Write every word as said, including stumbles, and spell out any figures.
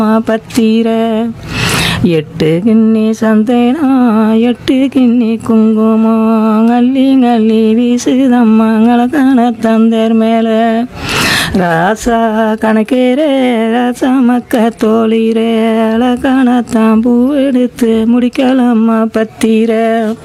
பத்திர எட்டு கிண்ணி சந்தேனா எட்டு கிண்ணி குங்குமம் அள்ளி அள்ளி வீசுதம்மாங்கள கண தந்தர் மேலே ராசா கணக்கேரே ராசா மக்க தோழிரே அழகான தாம்பூ எடுத்து முடிக்கலாமா பத்திர